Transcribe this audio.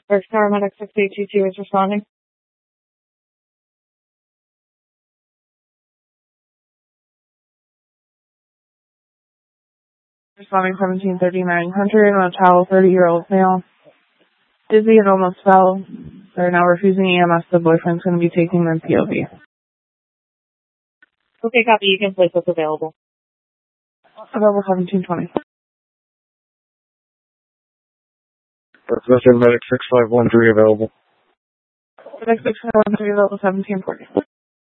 First paramedic 6822 is responding. Responding 173900 on a child, 30-year-old male. Dizzy and almost fell. They're now refusing EMS. The boyfriend's going to be taking them POV. Okay, copy. You can place what's available. Available 1720. Requested medic 6513 available. Medic 6513 available 1740.